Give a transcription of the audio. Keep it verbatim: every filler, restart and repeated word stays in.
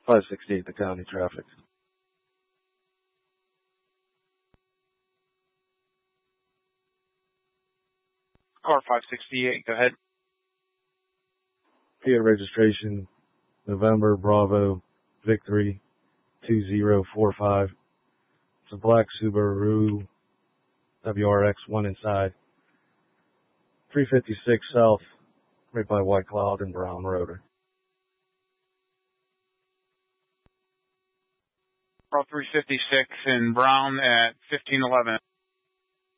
five sixty-eight, the county traffic. Car five sixty-eight, go ahead. P A registration, November Bravo Victory two zero four five. It's a black Subaru W R X, one inside. three fifty-six South, right by White Cloud and Brown Road. Car three fifty-six in Brown at fifteen eleven.